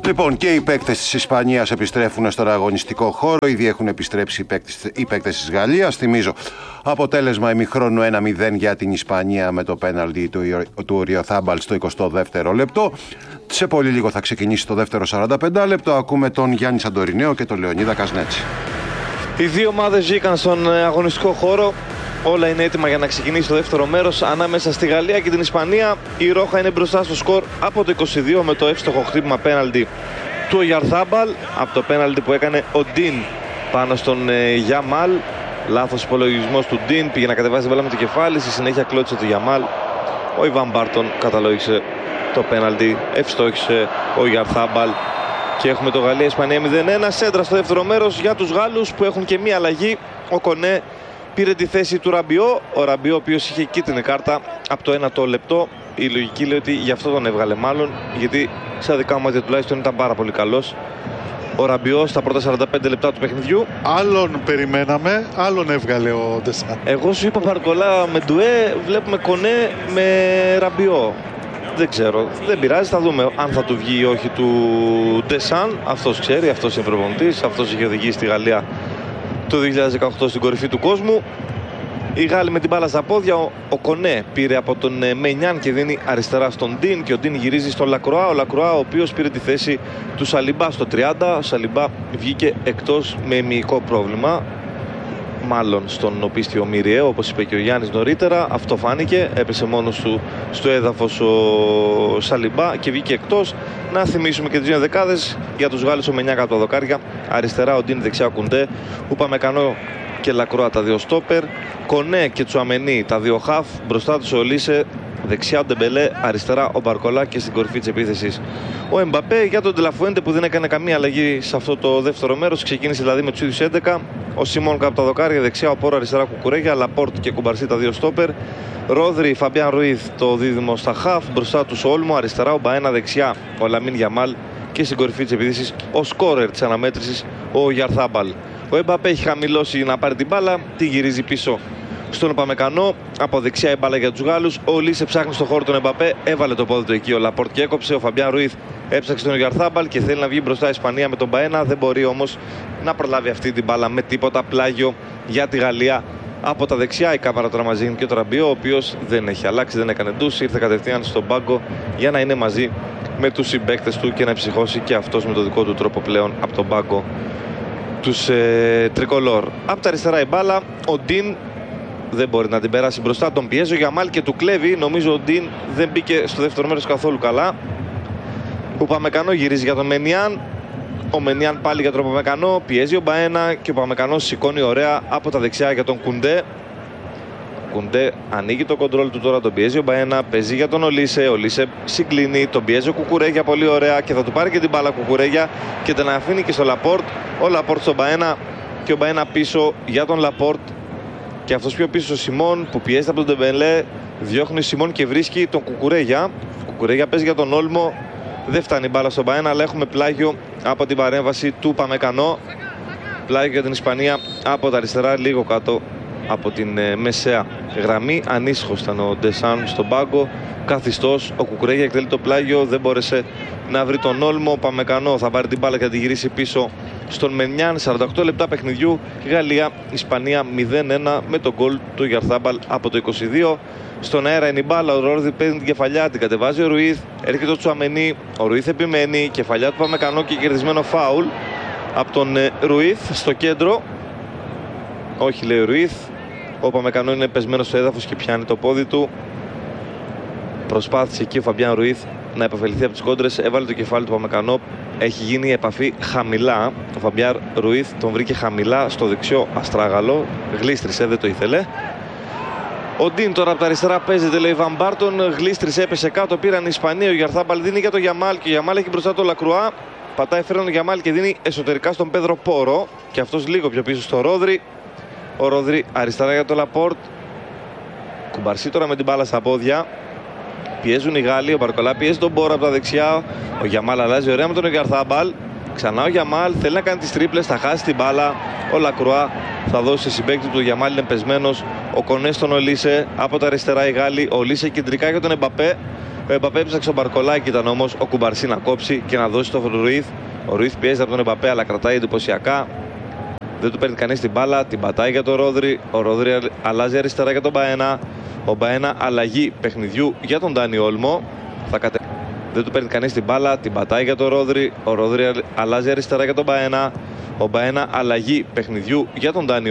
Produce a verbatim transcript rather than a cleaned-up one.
Λοιπόν, και οι παίκτες της Ισπανίας επιστρέφουν στον αγωνιστικό χώρο. Ήδη έχουν επιστρέψει οι παίκτες, οι παίκτες της Γαλλίας. Θυμίζω, αποτέλεσμα ημιχρόνου ένα μηδέν για την Ισπανία με το πέναλτι του, του Οριοθάμπαλ στο εικοστό δεύτερο λεπτό. Σε πολύ λίγο θα ξεκινήσει το δεύτερο σαράντα πέντε λεπτό. Ακούμε τον Γιάννη Σαντορινέο και τον Λεωνίδα Κασνέτση. Οι δύο ομάδες βγήκαν στον αγωνιστικό χώρο. Όλα είναι έτοιμα για να ξεκινήσει το δεύτερο μέρος ανάμεσα στη Γαλλία και την Ισπανία. Η Ρόχα είναι μπροστά στο σκορ από το είκοσι δύο με το εύστοχο χτύπημα πέναλτι του Ουγιαρθάμπαλ. Από το πέναλτι που έκανε ο Ντίν πάνω στον ε, Γιαμάλ. Λάθος υπολογισμός του Ντίν, πήγε να κατεβάσει την μπάλα με το κεφάλι. Στη συνέχεια κλώτησε το Γιαμάλ. Ο Ιβάν Μπάρτον καταλόγησε το πέναλτι, ευστόχησε ο Ουγιαρθάμπαλ. Και έχουμε το Γαλλία-Ισπανία μηδέν ένα. Σέντρα στο δεύτερο μέρος για τους Γάλλους που έχουν και μία αλλαγή. Ο Κονέ πήρε τη θέση του Ραμπιό. Ο Ραμπιό, ο οποίος είχε κίτρινη κάρτα από το ένατο λεπτό. Η λογική λέει ότι γι' αυτό τον έβγαλε μάλλον, γιατί στα δικά μου μάτια τουλάχιστον ήταν πάρα πολύ καλός ο Ραμπιό στα πρώτα σαράντα πέντε λεπτά του παιχνιδιού. Άλλον περιμέναμε, άλλον έβγαλε ο Ντεσάν. Εγώ σου είπα Παρκολά με ντουέ, βλέπουμε Κονέ με Ραμπιό. Δεν ξέρω, δεν πειράζει, θα δούμε αν θα του βγει ή όχι του Ντεσάν. Αυτός ξέρει, αυτός είναι προπονητής, αυτός είχε οδηγήσει τη Γαλλία το δύο χιλιάδες δεκαοκτώ στην κορυφή του κόσμου. Οι Γάλλοι με την μπάλα στα πόδια. Ο, ο Κονέ πήρε από τον ε, Μενιάν και δίνει αριστερά στον Ντίν. Και ο Ντίν γυρίζει στον Λακροά. Ο Λακροά, ο οποίος πήρε τη θέση του Σαλιμπά στο τριάντα. Ο Σαλιμπά βγήκε εκτός με μυϊκό πρόβλημα. Μάλλον στον οπίστιο Μυριέ, όπως είπε και ο Γιάννης νωρίτερα. Αυτό φάνηκε. Έπεσε μόνος του στο έδαφος ο Σαλιμπά και βγήκε εκτός. Να θυμίσουμε και τις δύο δεκάδες για τους Γάλλους. Ο Μενιάν από τα δοκάρια. Αριστερά ο Ντίν, δεξιά ο Κουντέ. Ουπαμεκανό και Λακροά τα δύο στόπερ. Κονέ και Τσουαμενί τα δύο χαφ. Μπροστά τους ο Λίσε. Δεξιά ο Ντεμπελέ. Αριστερά ο Μπαρκολά και στην κορυφή της επίθεσης ο Εμπαπέ. Για τον Ντελαφουέντε που δεν έκανε καμία αλλαγή σε αυτό το δεύτερο μέρος. Ξεκίνησε δηλαδή με τους ίδιους έντεκα. Ο Σιμών κάπου τα δοκάρια. Δεξιά ο Πόρο. Αριστερά Κουκουρέγια. Λαπόρτ και Κουμπαρσί τα δύο στόπερ. Ρόδρυ, Φαμπιάν Ρουίθ το δίδυμο στα χαφ. Μπροστά τους ο Όλμο. Αριστερά ο Μπαένα. Δεξιά ο Λαμίν Γιαμάλ. Και στην κορυφή της επίθεσης ο σκόρερ της αναμέτρησης ο Ουγιαρθάμπαλ. Ο Εμπαπέ έχει χαμηλώσει να πάρει την μπάλα. Τη γυρίζει πίσω στον Οπαμεκανό. Από δεξιά η μπάλα για τους Γάλλους. Ο Λίσε ψάχνει στον χώρο τον Εμπαπέ. Έβαλε το πόδι του εκεί. Ο Λαπόρτ και έκοψε. Ο Φαμπιάν Ρουίθ έψαξε τον Ουγιαρθάμπαλ και θέλει να βγει μπροστά η Ισπανία με τον Μπαένα. Δεν μπορεί όμως να προλάβει αυτή την μπάλα με τίποτα. Πλάγιο για τη Γαλλία από τα δεξιά. Η κάμερα τώρα μαζί είναι και ο Τραμπιό, ο οποίος δεν έχει αλλάξει, δεν έκανε ντους. Ήρθε κατευθείαν στον πάγκο για να είναι μαζί με τους συμπαίκτες του και να ψυχώσει και αυτός με το δικό του τρόπο πλέον από τον πάγκο τους ε, τρικολόρ. Από τα αριστερά η μπάλα. Ο Ντίν δεν μπορεί να την περάσει μπροστά. Τον πιέζει ο Γιαμάλ και του κλέβει. Νομίζω ο Ντίν δεν μπήκε στο δεύτερο μέρος καθόλου καλά. Ο Παμεκανό γυρίζει για τον Μενιάν. Ο Μενιάν πάλι για τον Παμεκανό. Πιέζει ο Μπαένα και ο Παμεκανό σηκώνει ωραία από τα δεξιά για τον Κουντέ. Κουντέ ανοίγει το κοντρόλ του τώρα, τον πιέζει ο Μπαένα. Παίζει για τον Ολίσε. Ο Λίσε συγκλίνει. Τον πιέζει ο Κουκουρέγια πολύ ωραία και θα του πάρει και την μπάλα Κουκουρέγια και τον αφήνει και στο Λαπόρτ. Ο Λαπόρτ στον Μπαένα και ο Μπαένα πίσω για τον Λαπόρτ. Και αυτός πιο πίσω ο Σιμών που πιέζεται από τον Ντεμπελέ. Διώχνει Σιμών και βρίσκει τον Κουκουρέγια. Κουκουρέγια παίζει για τον Όλμο. Δεν φτάνει μπάλα στον Μπαένα, αλλά έχουμε πλάγιο από την παρέμβαση του Παμεκανό. Πλάγιο για την Ισπανία από τα αριστερά, λίγο κάτω από την ε, μεσαία γραμμή. Ανήσυχος ήταν ο Ντεσάν στον πάγκο. Καθιστός. Ο Κουκουρέγια εκτελεί το πλάγιο. Δεν μπόρεσε να βρει τον Όλμο. Ο Παμεκανό θα πάρει την μπάλα και θα τη γυρίσει πίσω στον Μενιάν. σαράντα οκτώ λεπτά παιχνιδιού. Γαλλία, Ισπανία μηδέν ένα με τον γκολ του Ουγιαρθάμπαλ από το είκοσι δύο. Στον αέρα είναι η μπάλα. Ο Ρόδρυ παίρνει την κεφαλιά. Την κατεβάζει ο Ρουίθ. Έρχεται ο Τσουαμενί. Ο Ρουίθ επιμένει. Κεφαλιά του Παμεκανό και κερδισμένο φάουλ από τον ε, Ρουίθ στο κέντρο. Όχι, λέει ο Ρουίθ. Ο Παμεκανό είναι πεσμένο στο έδαφος και πιάνει το πόδι του. Προσπάθησε εκεί ο Φαμπιάν Ρουίθ να επωφεληθεί από τις κόντρες. Έβαλε το κεφάλι του Παμεκανό. Έχει γίνει επαφή χαμηλά. Ο Φαμπιάν Ρουίθ τον βρήκε χαμηλά στο δεξιό αστράγαλο. Γλίστρισε, δεν το ήθελε. Ο Ντίν τώρα από τα αριστερά παίζεται, λέει Βαν Μπάρτον. Γλίστρισε, έπεσε κάτω. Πήραν οι Ισπανοί. Ο Ουγιαρθάμπαλ δίνει για το Γιαμάλ. Και ο Γιαμάλ έχει μπροστά το Λακρουά. Πατάει φέρον ο Γιαμάλ και δίνει εσωτερικά στον Πέδρο Πόρο. Και αυτός λίγο πιο πίσω στο Ρόδρυ. Ο Ρόδρυ αριστερά για το Λαπόρτ. Κουμπαρσί τώρα με την μπάλα στα πόδια. Πιέζουν οι Γάλλοι. Ο Μπαρκολά πιέζει τον Πόρο από τα δεξιά. Ο Γιαμάλ αλλάζει ωραία με τον Ουγιαρθάμπαλ. Ξανά ο Γιαμάλ θέλει να κάνει τις τρίπλες, θα χάσει την μπάλα. Ο Λακρουά θα δώσει σε συμπαίκτη του. Ο Γιαμάλ είναι πεσμένος. Ο Κονέ στον Ολίσε. Από τα αριστερά οι Γάλλοι. Ο Ολίσε κεντρικά για τον Εμπαπέ. Ο Εμπαπέ έψαξε ο Μπαρκολάκη, ήταν όμως ο Κουμπαρσί να κόψει και να δώσει το Ρουίθ. Ο Ρουίθ πιέζει από τον Εμπαπέ, αλλά κρατάει εντυπωσιακά. Δεν του παίρνει κανείς την μπάλα. Την πατάει για τον Ρόδρυ. Ο Ρόδρυ αλλάζει αριστερά για τον Μπαένα. Ο Μπαένα αλλαγή παιχνιδιού για τον Ντάνι Όλμο. Θα κατε... Δεν του παίρνει κανείς την μπάλα. Την πατάει για τον Ρόδρυ. Ο Ρόδρυ αλλάζει αριστερά για τον Μπαένα. Ο Μπαένα αλλαγή παιχνιδιού για τον Ντάνι